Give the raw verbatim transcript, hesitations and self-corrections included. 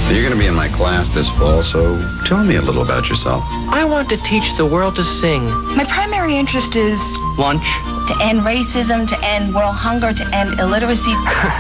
You're going to be in my class this fall, so tell me a little about yourself. I want to teach the world to sing. My primary interest is Lunch. to end racism, to end world hunger, to end illiteracy.